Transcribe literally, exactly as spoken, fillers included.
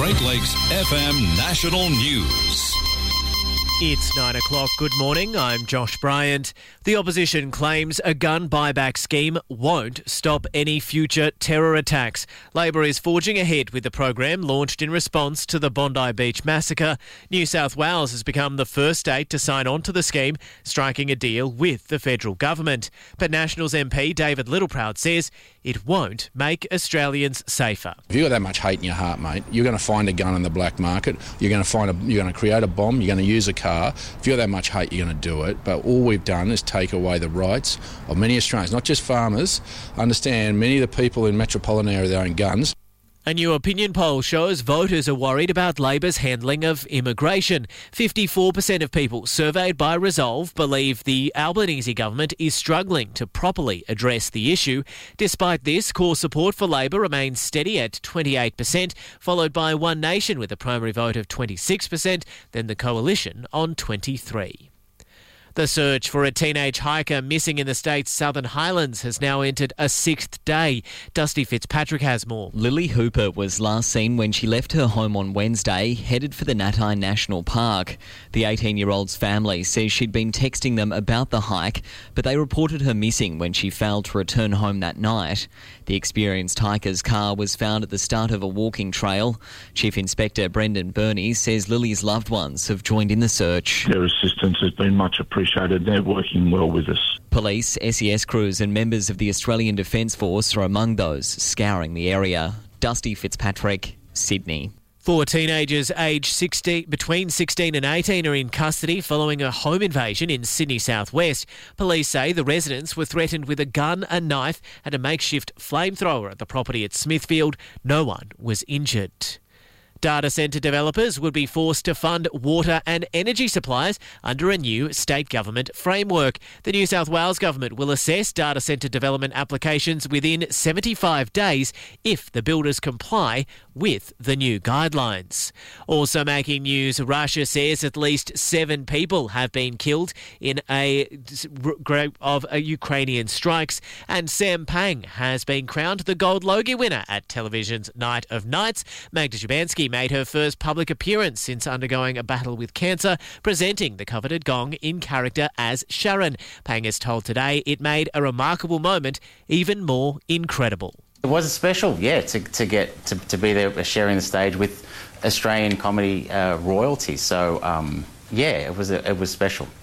Great Lakes F M National News. It's nine o'clock. Good morning. I'm Josh Bryant. The opposition claims a gun buyback scheme won't stop any future terror attacks. Labor is forging ahead with the program launched in response to the Bondi Beach massacre. New South Wales has become the first state to sign on to the scheme, striking a deal with the federal government. But Nationals M P David Littleproud says it won't make Australians safer. If you've got that much hate in your heart, mate, you're going to find a gun in the black market. You're going to find a, you're going to create a bomb. You're going to use a car. If you've got that much hate, you're going to do it. But all we've done is take away the rights of many Australians, not just farmers. Understand, many of the people in metropolitan area that own guns. A new opinion poll shows voters are worried about Labor's handling of immigration. fifty-four percent of people surveyed by Resolve believe the Albanese government is struggling to properly address the issue. Despite this, core support for Labor remains steady at twenty-eight percent, followed by One Nation with a primary vote of twenty-six percent, then the Coalition on twenty-three percent. The search for a teenage hiker missing in the state's Southern Highlands has now entered a sixth day. Dusty Fitzpatrick has more. Lily Hooper was last seen when she left her home on Wednesday, headed for the Natai National Park. The eighteen-year-old's family says she'd been texting them about the hike, but they reported her missing when she failed to return home that night. The experienced hiker's car was found at the start of a walking trail. Chief Inspector Brendan Burney says Lily's loved ones have joined in the search. Their assistance has been much appreciated. They're working well with us. Police, S E S crews and members of the Australian Defence Force are among those scouring the area. Dusty Fitzpatrick, Sydney. Four teenagers aged sixteen, between sixteen and eighteen are in custody following a home invasion in Sydney southwest. Police say the residents were threatened with a gun, a knife and a makeshift flamethrower at the property at Smithfield. No one was injured. Data centre developers would be forced to fund water and energy suppliers under a new state government framework. The New South Wales government will assess data centre development applications within seventy-five days if the builders comply with the new guidelines. Also making news, Russia says at least seven people have been killed in a group of Ukrainian strikes, and Sam Pang has been crowned the Gold Logie winner at television's Night of Nights. Magda Szubanski made her first public appearance since undergoing a battle with cancer, presenting the coveted gong in character as Sharon. Pang is told today it made a remarkable moment even more incredible. It was special, yeah, to, to get to, to be there sharing the stage with Australian comedy uh, royalty. So, um, yeah, it was a, it was special.